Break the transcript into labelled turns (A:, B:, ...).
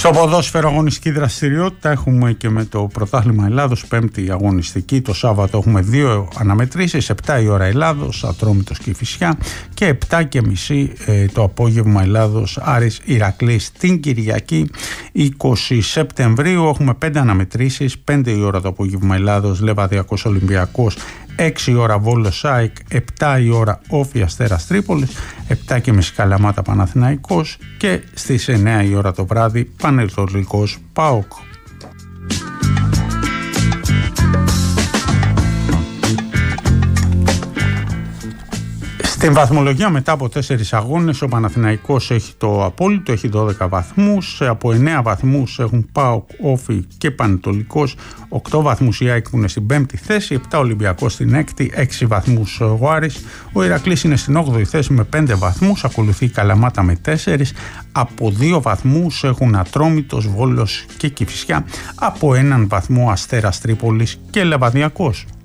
A: Στο ποδόσφαιρο αγωνιστική δραστηριότητα έχουμε και με το πρωτάθλημα Ελλάδος, πέμπτη αγωνιστική. Το Σάββατο έχουμε 2 αναμετρήσεις, 7 η ώρα Ελλάδος, Ατρόμητος Κηφισιά, και 7:30 το απόγευμα Ελλάδος Άρης Ηρακλής. Την Κυριακή 20 Σεπτεμβρίου έχουμε 5 αναμετρήσεις, 5 η ώρα το απόγευμα Ελλάδος Λεβαδιακός Ολυμπιακός, 6 η ώρα Βόλος ΑΕΚ, 7 η ώρα Όφη Αστέρας Τρίπολης, 7:30 Καλαμάτα Παναθηναϊκός και στις 9 η ώρα το βράδυ Πανετολικός ΠΑΟΚ. Στην βαθμολογία μετά από 4 αγώνες ο Παναθηναϊκός έχει το απόλυτο, έχει 12 βαθμούς, από 9 βαθμούς έχουν ΠΑΟΚ, Όφη και Πανετολικός, 8 βαθμούς η ΑΕΚ που είναι στην 5η θέση, 7 Ολυμπιακός στην 6η, 6 βαθμούς ο Άρης, ο Ηρακλής είναι στην 8η θέση με 5 βαθμούς, ακολουθεί η Καλαμάτα με 4, από 2 βαθμούς έχουν Ατρόμητος, Βόλος και Κηφισιά, από 1 βαθμό Αστέρας Τρίπολης και Λεβαδιακός.